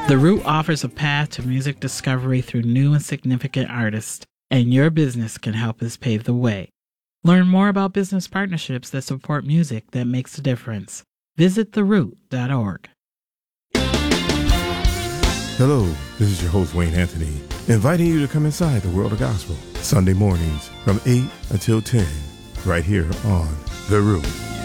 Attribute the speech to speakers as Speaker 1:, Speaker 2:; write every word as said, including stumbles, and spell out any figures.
Speaker 1: The Root offers a path to music discovery through new and significant artists, and your business can help us pave the way. Learn more about business partnerships that support music that makes a difference. Visit the root dot org.
Speaker 2: Hello, this is your host, Wayne Anthony, inviting you to come inside the world of gospel, Sunday mornings from eight until ten, right here on The Root.